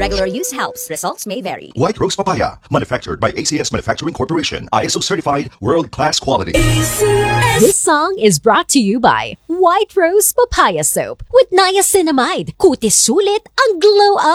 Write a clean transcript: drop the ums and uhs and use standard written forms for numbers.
Regular use helps. Results may vary. White Rose Papaya, manufactured by ACS Manufacturing Corporation, ISO certified, world-class quality. This song is brought to you by White Rose Papaya Soap with niacinamide. Kutis sulit ang glow up.